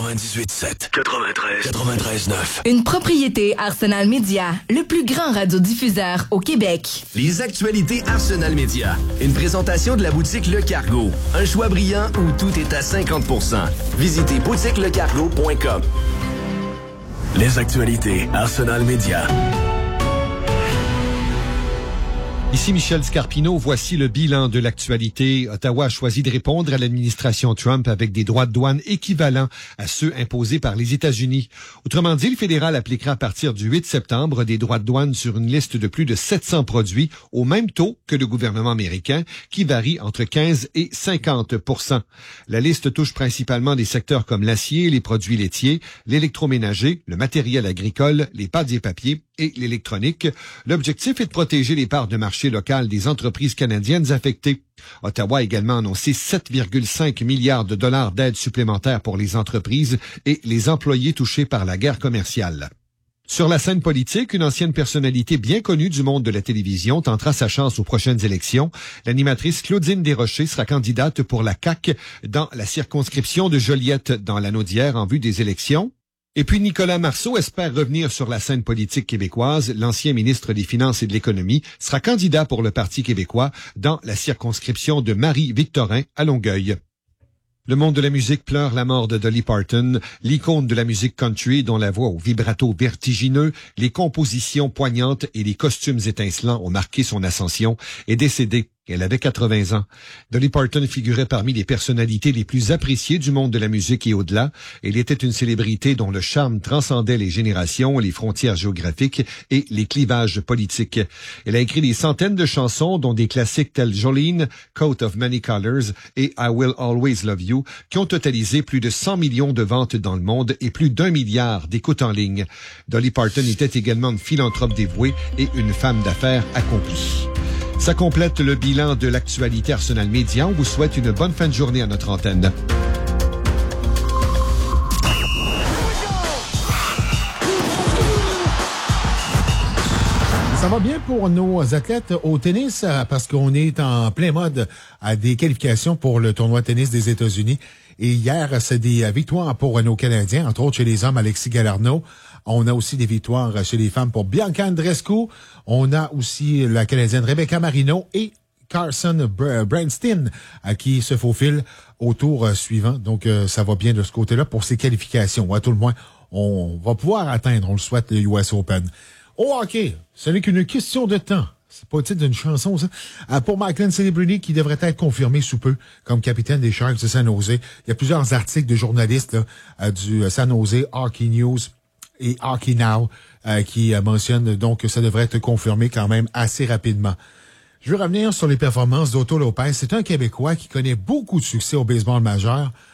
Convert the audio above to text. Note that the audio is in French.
98.7, 93.9. Une propriété Arsenal Média, le plus grand radiodiffuseur au Québec. Les actualités Arsenal Média. Une présentation de la boutique Le Cargo. Un choix brillant où tout est à 50%. Visitez boutiquelecargo.com. Les actualités Arsenal Média. Ici Michel Scarpino, voici le bilan de l'actualité. Ottawa a choisi de répondre à l'administration Trump avec des droits de douane équivalents à ceux imposés par les États-Unis. Autrement dit, le fédéral appliquera à partir du 8 septembre des droits de douane sur une liste de plus de 700 produits au même taux que le gouvernement américain, qui varie entre 15 et 50%. La liste touche principalement des secteurs comme l'acier, les produits laitiers, l'électroménager, le matériel agricole, les pâtes et papiers et l'électronique. L'objectif est de protéger les parts de marché locales des entreprises canadiennes affectées. Ottawa a également annoncé 7,5 milliards de dollars d'aide supplémentaires pour les entreprises et les employés touchés par la guerre commerciale. Sur la scène politique, une ancienne personnalité bien connue du monde de la télévision tentera sa chance aux prochaines élections. L'animatrice Claudine Desrochers sera candidate pour la CAQ dans la circonscription de Joliette dans l'Anaudière en vue des élections. Et puis Nicolas Marceau espère revenir sur la scène politique québécoise. L'ancien ministre des Finances et de l'Économie sera candidat pour le Parti québécois dans la circonscription de Marie-Victorin à Longueuil. Le monde de la musique pleure la mort de Dolly Parton, l'icône de la musique country dont la voix au vibrato vertigineux, les compositions poignantes et les costumes étincelants ont marqué son ascension, est décédée. Elle avait 80 ans. Dolly Parton figurait parmi les personnalités les plus appréciées du monde de la musique et au-delà. Elle était une célébrité dont le charme transcendait les générations, les frontières géographiques et les clivages politiques. Elle a écrit des centaines de chansons, dont des classiques tels Jolene, Coat of Many Colors et I Will Always Love You, qui ont totalisé plus de 100 millions de ventes dans le monde et plus d'1 milliard d'écoutes en ligne. Dolly Parton était également une philanthrope dévouée et une femme d'affaires accomplie. Ça complète le bilan de l'actualité Arsenal Média. On vous souhaite une bonne fin de journée à notre antenne. Ça va bien pour nos athlètes au tennis parce qu'on est en plein mode à des qualifications pour le tournoi de tennis des États-Unis. Et hier, c'est des victoires pour nos Canadiens, entre autres chez les hommes, Alexis Galarneau. On a aussi des victoires chez les femmes pour Bianca Andreescu. On a aussi la Canadienne Rebecca Marino et Carson Branstein qui se faufile au tour suivant. Donc, ça va bien de ce côté-là pour ces qualifications. À tout le moins, on va pouvoir atteindre, on le souhaite, le US Open. Au hockey, ce n'est qu'une question de temps. C'est pas le titre d'une chanson, ça. Pour Michael Celebrity, qui devrait être confirmé sous peu comme capitaine des Sharks de San Jose. Il y a plusieurs articles de journalistes là, du San Jose Hockey News et Hockey Now qui mentionnent donc que ça devrait être confirmé quand même assez rapidement. Je veux revenir sur les performances d'Otto Lopez. C'est un Québécois qui connaît beaucoup de succès au baseball majeur.